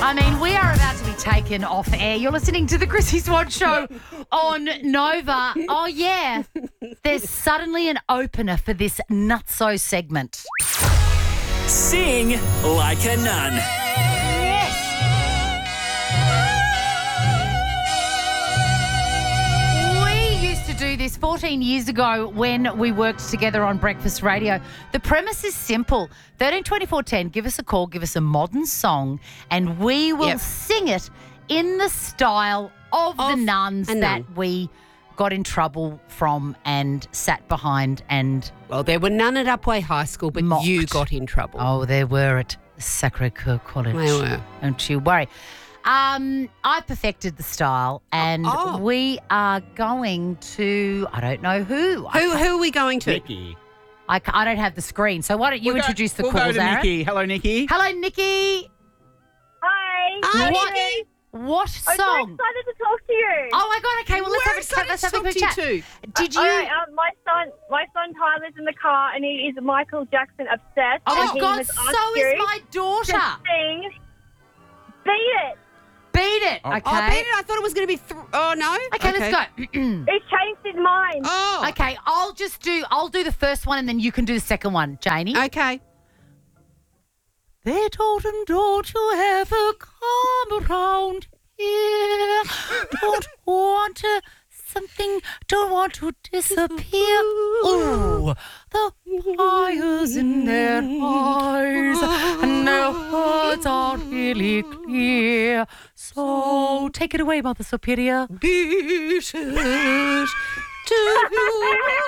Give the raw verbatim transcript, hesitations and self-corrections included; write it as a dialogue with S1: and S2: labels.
S1: I mean, we are about to be taken off air. You're listening to the Chrissy Swan Show on Nova. Oh, yeah. There's suddenly an opener for this nutso segment.
S2: Sing like a nun.
S1: Yes. We used to do this fourteen years ago when we worked together on Breakfast Radio. The premise is simple. thirteen twenty-four ten, give us a call, give us a modern song, and we will
S3: Yep.
S1: sing it in the style of, the
S3: Of
S1: nuns
S3: a nun.
S1: that we got in trouble from and sat behind and,
S3: Well, there were none at Upwey High School, but
S1: Mocked.
S3: you got in trouble.
S1: oh, there were at Sacré-Cœur College.
S3: They were.
S1: Don't you worry. Um, I perfected the style, and
S3: Oh.
S1: we are going to, I don't know who. I,
S3: Who, who are we going to?
S4: Nikki.
S1: I, ca- I don't have the screen, so why don't you
S4: We'll go-
S1: introduce the
S4: we'll
S1: calls,
S4: go to
S1: Aaron?
S4: Nikki. Hello, Nikki.
S1: Hello, Nikki.
S5: Hi.
S3: Hi,
S1: What?
S3: Nikki.
S1: What
S5: I'm so
S1: song?
S5: excited to talk to you.
S1: Oh my God! Okay, well let's
S3: We're
S1: have a
S3: excited
S1: let's
S3: to
S1: have a
S3: talk
S1: quick
S3: to you
S1: chat.
S3: too.
S1: Did you?
S5: All right, um, my son, my son Tyler's in the car, and he is Michael Jackson obsessed.
S1: Oh
S5: and
S1: my
S5: he
S1: God!
S5: has
S1: So
S5: asked
S1: is
S5: you
S1: my daughter.
S5: to sing. Beat it.
S1: Beat it.
S4: Oh.
S1: Okay.
S3: Oh, Peter, I thought it was going to be. Th- oh no.
S1: Okay, let's go.
S5: He's changed his mind.
S3: Oh.
S1: Okay, I'll just do. I'll do the first one, and then you can do the second one, Janie.
S3: Okay.
S1: They told him, don't you ever come around here. Don't want to something, don't want to disappear. Ooh, the fire's in their eyes and their words are really clear. So take it away, Mother Superior.
S3: Beat it to